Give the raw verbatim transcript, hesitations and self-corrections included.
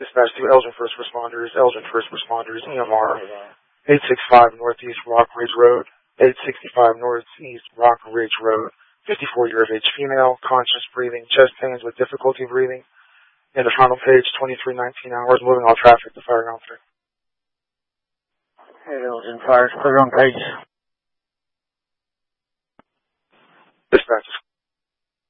Dispatch to Elgin First Responders, Elgin First Responders, E M R, eight sixty-five Northeast Rock Ridge Road, eight sixty-five Northeast Rock Ridge Road, fifty-four year of age female, conscious breathing, chest pains with difficulty breathing. And the final page, twenty-three nineteen hours, moving all traffic to Fire Ground three. Hey, Elgin Fire, put it on page. Dispatch is